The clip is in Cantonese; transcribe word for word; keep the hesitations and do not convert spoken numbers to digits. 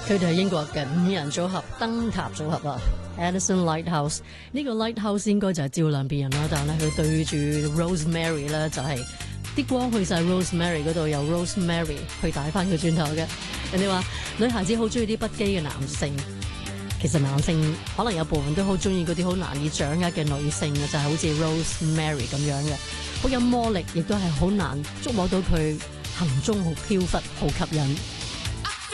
佢哋係英國嘅五人組合燈塔組合啊 Edison Lighthouse。呢個 Lighthouse 應該就係照亮別人啦，但係咧佢對住 Rosemary 咧就係、是、啲光去晒 Rosemary 嗰度，由 Rosemary 去帶翻佢轉頭嘅。人哋話女孩子好中意啲不羈嘅男性，其實男性可能有部分都好中意嗰啲好難以掌握嘅女性嘅，就係、是、好似 Rosemary 咁樣嘅，好有魔力，亦都係好難捉摸到佢行蹤好飄忽，好吸引。